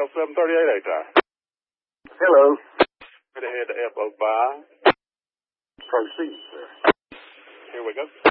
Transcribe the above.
738 8 Hello. Straight ahead to F05. Proceed, sir. Here we go.